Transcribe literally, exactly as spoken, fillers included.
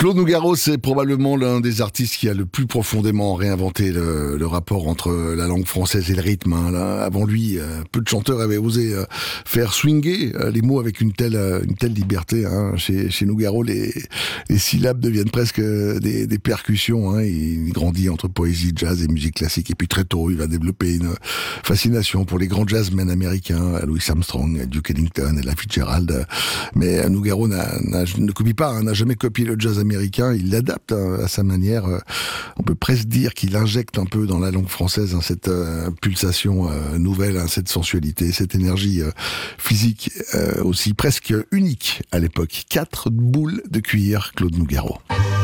Claude Nougaro, c'est probablement l'un des artistes qui a le plus profondément réinventé le, le rapport entre la langue française et le rythme. Hein. Là, avant lui, euh, peu de chanteurs avaient osé euh, faire swinger euh, les mots avec une telle, euh, une telle liberté. Hein. Chez, chez Nougaro, les, les syllabes deviennent presque des, des percussions. Hein. Il grandit entre poésie, jazz et musique classique. Et puis très tôt, il va développer une fascination pour les grands jazzmen américains, Louis Armstrong, Duke Ellington, Ella Fitzgerald. Mais Nougaro n'a, n'a, ne copie pas, hein, n'a jamais copié le jazz américain, il l'adapte hein, à sa manière. On peut presque dire qu'il injecte un peu dans la langue française hein, cette euh, pulsation euh, nouvelle, hein, cette sensualité, cette énergie euh, physique euh, aussi presque unique à l'époque. Quatre boules de cuir, Claude Nougaro.